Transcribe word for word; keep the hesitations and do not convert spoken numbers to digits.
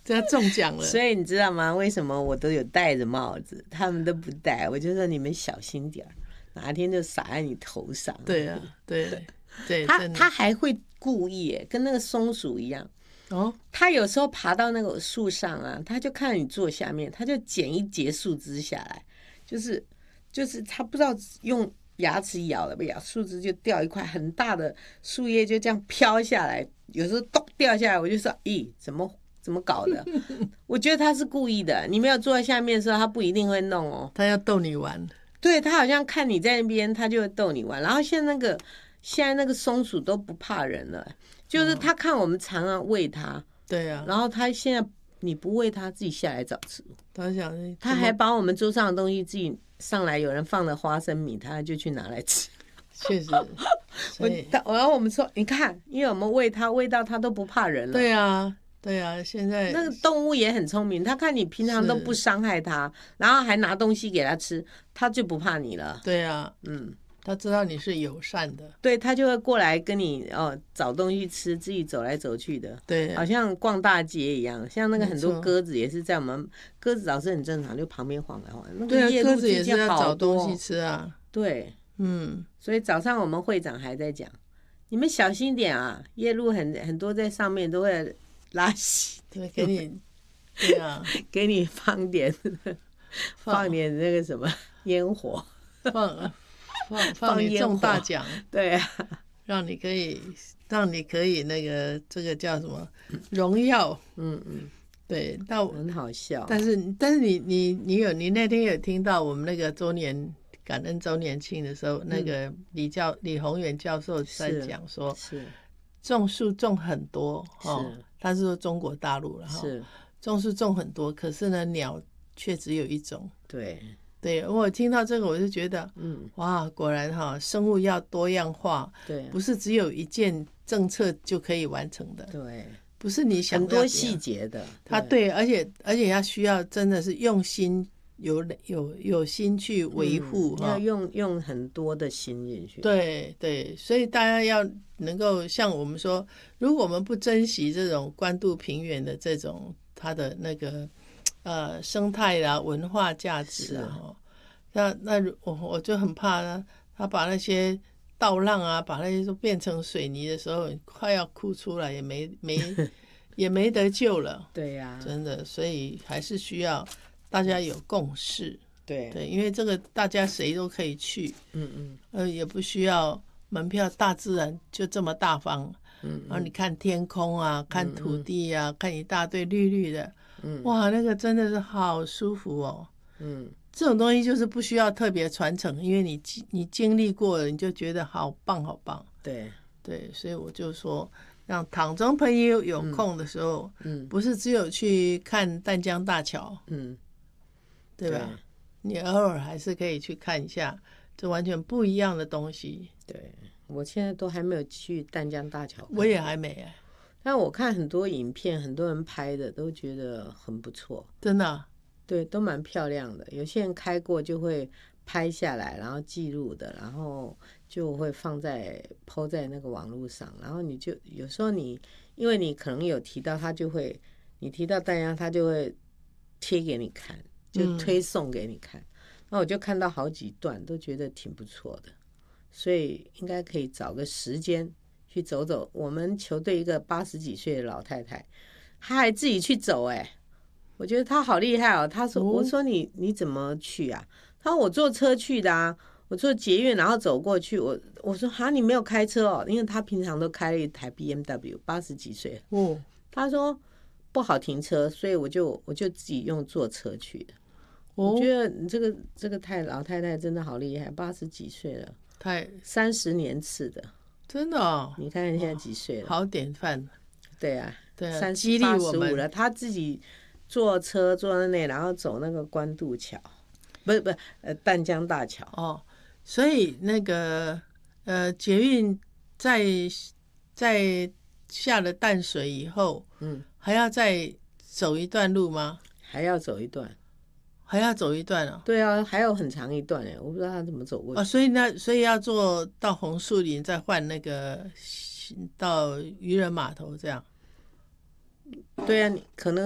这要中奖了。 所以你知道吗？为什么我都有戴着帽子，他们都不戴？我就说你们小心点儿，哪天就洒在你头上。 对啊，对对， 他他还会故意耶，跟那个松鼠一样。 哦， 他有时候爬到那个树上啊，他就看你坐下面，他就剪一截树枝下来，就是就是他不知道用牙齿咬了不咬，树枝就掉一块很大的树叶，就这样飘下来。有时候咚掉下来，我就说：“咦，怎么怎么搞的？”我觉得他是故意的。你没有坐在下面的时候，他不一定会弄哦。 他要逗你玩。 对，他好像看你在那边，他就会逗你玩。然后现在那个现在那个松鼠都不怕人了，就是他看我们常常喂它。 对啊， 然后他现在你不喂他，自己下来找吃。 他想， 他还把我们桌上的东西自己上来，有人放了花生米，他就去拿来吃。 确实， 我然后我们说，你看，因为我们喂他，喂到他都不怕人了。 对啊，对啊，现在那个动物也很聪明，他看你平常都不伤害他，然后还拿东西给他吃，他就不怕你了。 对啊， 嗯。 他知道你是友善的， 对，他就会过来跟你哦找东西吃，自己走来走去的， 对， 好像逛大街一样。像那个很多鸽子也是在我们鸽子倒是很正常，就旁边晃来晃。那对啊，鸽子也是要找东西吃啊。 对， 嗯， 所以早上我们会长还在讲，你们小心点啊，夜鹭很很多在上面都会拉稀， 对，给你，对啊， 给你放点放点那个什么烟火， 放。放放你中大奖， 对啊， 让你可以让你可以那个这个叫什么荣耀， 嗯嗯， 对，但很好笑。 但是但是你你你有你那天有听到我们那个周年感恩周年庆的时候，嗯、那个李教李宏远教授在讲说， 是种树种很多哦，他是说中国大陆了哈， 是种树种很多，可是呢鸟却只有一种， 对。 对，我听到这个我就觉得，嗯，哇，果然哈，生物要多样化， 对， 不是只有一件政策就可以完成的， 对， 不是你想很多细节的， 它对，而且而且要需要真的是用心，有有有心去维护， 嗯、要用用很多的心进去， 对对，所以大家要能够像我们说，如果我们不珍惜这种关渡平原的这种它的那个。呃，生态啦，文化价值啊，那那我我就很怕呢，他把那些稻浪啊，把那些都变成水泥的时候，快要哭出来，也没没也没得救了。 对呀、啊， 真的，所以还是需要大家有共识。 对对，因为这个大家谁都可以去， 嗯嗯， 呃，也不需要门票，大自然就这么大方。嗯，然后你看天空啊，看土地啊，嗯、看一大堆绿绿的。嗯，哇，那个真的是好舒服哦。嗯，这种东西就是不需要特别传承，因为你你经历过了，你就觉得好棒好棒。 对对，所以我就说，让唐中朋友有空的时候，嗯，不是只有去看淡江大桥，嗯，对吧？对，你偶尔还是可以去看一下，这完全不一样的东西。 对，我现在都还没有去淡江大桥， 我也还没哎。 但我看很多影片，很多人拍的都觉得很不错， 真的、啊， 对，都蛮漂亮的。有些人开过就会拍下来，然后记录的，然后就会放在 po 在那个网络上。然后你就有时候你，因为你可能有提到，他就会你提到淡江，他就会贴给你看，就推送给你看。那、嗯、我就看到好几段，都觉得挺不错的，所以应该可以找个时间。去走走，我们球队一个八十几岁的老太太，她还自己去走、欸，哎，我觉得她好厉害哦。她说：“我说你你怎么去啊？”她说：“我坐车去的啊，我坐捷运然后走过去。我”我我说：“哈，你没有开车哦？因为她平常都开了一台 B M W， 八十几岁了。”哦，她说不好停车，所以我就我就自己用坐车去的。哦、我觉得你这个这个太老太太真的好厉害，八十几岁了， 太三十年次的。 真的哦， 你看现在几岁了？ 好典范。 对啊， 对啊， 三激励我们了。他自己坐车坐在那，然后走那个关渡桥，不是不是呃淡江大桥。 哦，所以那个呃捷运在在下了淡水以后，嗯，还要再走一段路吗？ 还要走一段。 还要走一段啊？ 对啊，还有很长一段哎，我不知道他怎么走过去。 哦，所以那所以要坐到红树林，再换那个到渔人码头这样。 对啊，你可能。